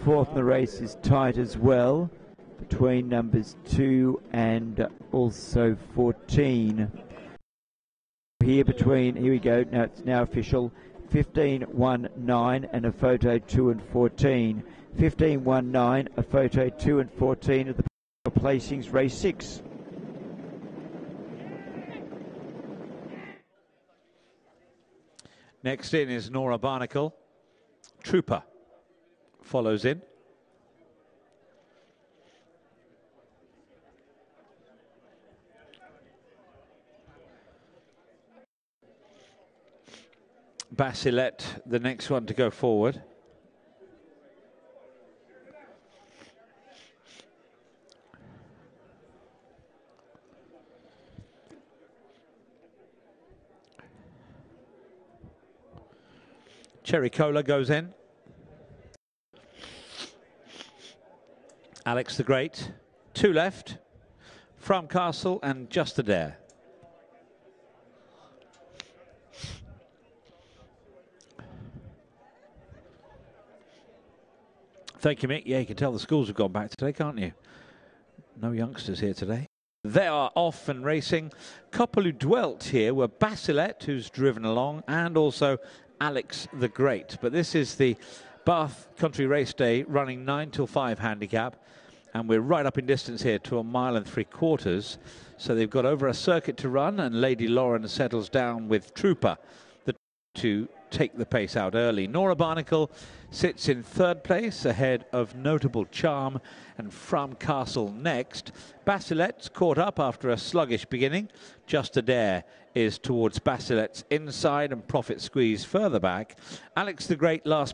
fourth in the race is tight as well, between numbers 2 and also 14. Here we go, now it's now official, 15-1-9 and a photo 2 and 14. 15-1-9, a photo 2 and 14 of the placings, race 6. Next in is Nora Barnacle. Trooper follows in. Basilet, the next one to go forward. Cherry Cola goes in. Alex the Great. 2 left. From Castle and Just Adair. Thank you, Mick. Yeah, you can tell the schools have gone back today, can't you? No youngsters here today. They are off and racing. Couple who dwelt here were Basilet, who's driven along, and also Alex the Great. But this is the Bath Country Race Day running 9 till 5 handicap. And we're right up in distance here to 1 3/4 miles. So they've got over a circuit to run, and Lady Lauren settles down with Trooper to take the pace out early. Nora Barnacle sits in 3rd place ahead of Notable Charm and From Castle next. Basilet's caught up after a sluggish beginning. Just Adair is towards Basilet's inside and Profit Squeeze further back. Alex the Great last